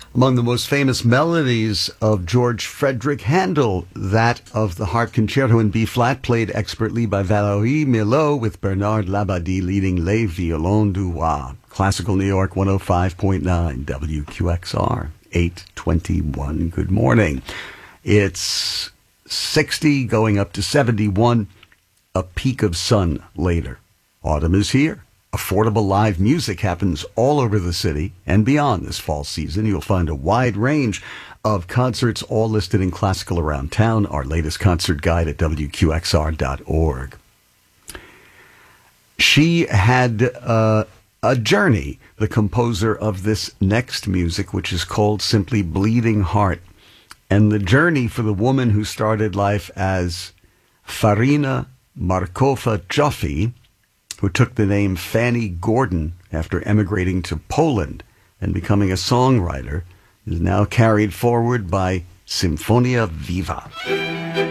Among the most famous melodies of George Frederick Handel, that of the Harp Concerto in B-flat, played expertly by Valérie Milhaud with Bernard Labadie leading Les Violons du Roi. Classical New York 105.9, WQXR, 821. Good morning. It's 60 going up to 71, a peak of sun later. Autumn is here. Affordable live music happens all over the city and beyond this fall season. You'll find a wide range of concerts, all listed in Classical Around Town, our latest concert guide at WQXR.org. She had a journey, the composer of this next music, which is called simply Bleeding Heart. And the journey for the woman who started life as Farina Markowa Joffe, who took the name Fanny Gordon after emigrating to Poland and becoming a songwriter, is now carried forward by Sinfonia Viva.